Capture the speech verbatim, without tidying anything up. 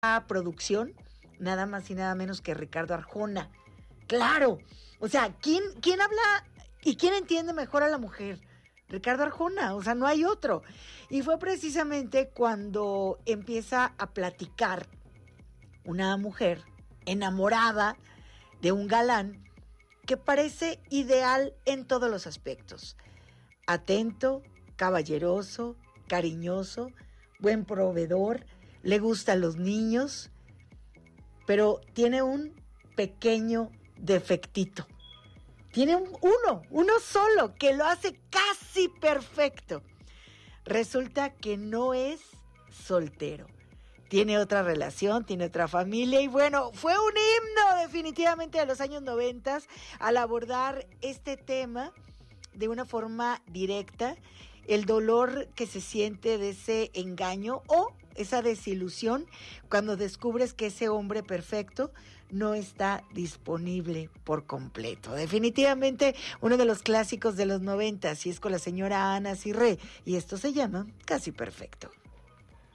producción, nada más y nada menos que Ricardo Arjona. Claro, o sea, ¿quién, quién habla y quién entiende mejor a la mujer? Ricardo Arjona, o sea, no hay otro. Y fue precisamente cuando empieza a platicar una mujer enamorada de un galán que parece ideal en todos los aspectos. Atento, caballeroso, cariñoso, buen proveedor, le gustan los niños, pero tiene un pequeño defectito. Tiene un, uno, uno solo, que lo hace casi perfecto. Resulta que no es soltero. Tiene otra relación, tiene otra familia y bueno, fue un himno definitivamente de los años noventas al abordar este tema de una forma directa, el dolor que se siente de ese engaño o esa desilusión cuando descubres que ese hombre perfecto no está disponible por completo. Definitivamente uno de los clásicos de los noventas y es con la señora Ana Cirré y esto se llama Casi Perfecto.